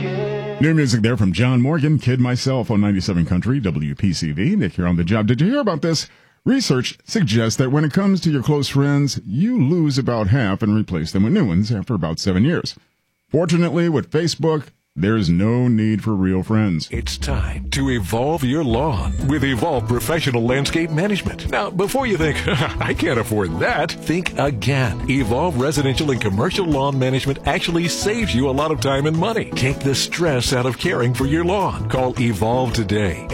New music there from John Morgan, Kid Myself on 97 Country, WPCV. Nick here on the job. Did you hear about this? Research suggests that when it comes to your close friends, you lose about half and replace them with new ones after about 7 years. Fortunately, with Facebook, there's no need for real friends. It's time to evolve your lawn with Evolve Professional Landscape Management. Now, before you think, I can't afford that, think again. Evolve Residential and Commercial Lawn Management actually saves you a lot of time and money. Take the stress out of caring for your lawn. Call Evolve today,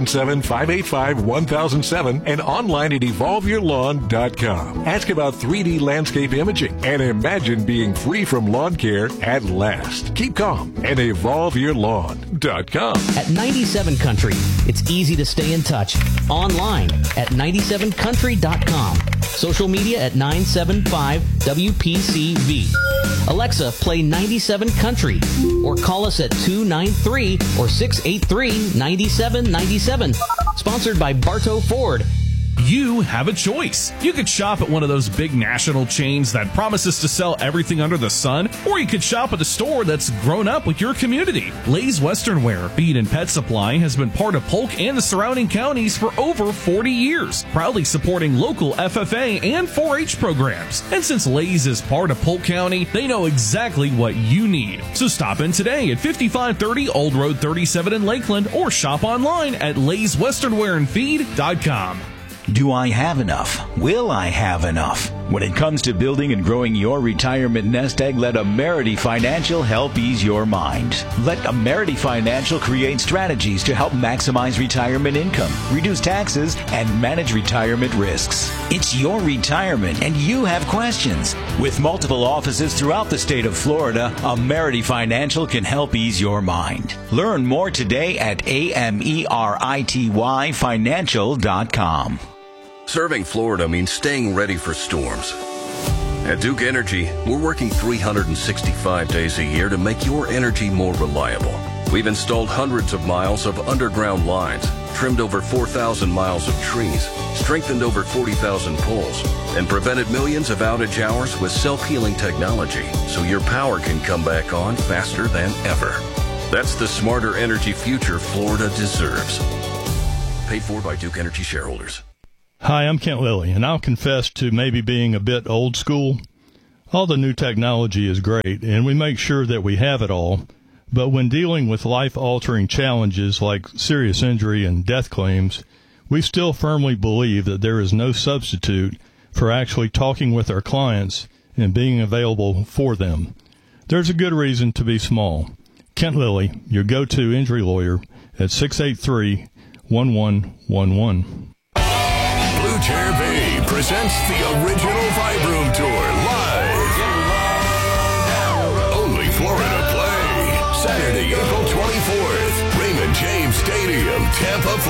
877-585-1007 and online at evolveyourlawn.com. Ask about 3D landscape imaging and imagine being free from lawn care at last. Keep calm and evolveyourlawn.com. At 97 Country, it's easy to stay in touch. Online at 97country.com. Social media at 975-WPCV. Alexa, play 97 Country or call us at 293 or 683-9797. Sponsored by Bartow Ford. You have a choice. You could shop at one of those big national chains that promises to sell everything under the sun, or you could shop at a store that's grown up with your community. Lay's Western Wear, Feed and Pet Supply has been part of Polk and the surrounding counties for over 40 years, proudly supporting local FFA and 4-H programs. And since Lay's is part of Polk County, they know exactly what you need. So stop in today at 5530 Old Road 37 in Lakeland or shop online at layswesternwearandfeed.com. Do I have enough? Will I have enough? When it comes to building and growing your retirement nest egg, let Amerity Financial help ease your mind. Let Amerity Financial create strategies to help maximize retirement income, reduce taxes, and manage retirement risks. It's your retirement, and you have questions. With multiple offices throughout the state of Florida, Amerity Financial can help ease your mind. Learn more today at AMERITYfinancial.com. Serving Florida means staying ready for storms. At Duke Energy, we're working 365 days a year to make your energy more reliable. We've installed hundreds of miles of underground lines, trimmed over 4,000 miles of trees, strengthened over 40,000 poles, and prevented millions of outage hours with self-healing technology so your power can come back on faster than ever. That's the smarter energy future Florida deserves. Paid for by Duke Energy shareholders. Hi, I'm Kent Lilly, and I'll confess to maybe being a bit old school. All the new technology is great, and we make sure that we have it all. But when dealing with life-altering challenges like serious injury and death claims, we still firmly believe that there is no substitute for actually talking with our clients and being available for them. There's a good reason to be small. Kent Lilly, your go-to injury lawyer at 683-1111. Blue Chair Bay presents the original Vibe Room Tour live. Only Florida Play. Saturday, April 24th. Raymond James Stadium, Tampa, Florida.